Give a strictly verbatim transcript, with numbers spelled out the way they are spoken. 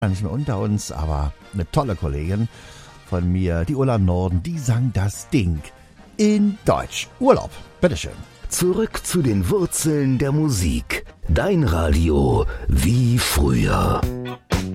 nicht mehr unter uns, aber eine tolle Kollegin von mir, die Ulla Norden, die sang das Ding in Deutsch. Urlaub, bitteschön. Zurück zu den Wurzeln der Musik. Dein Radio wie früher.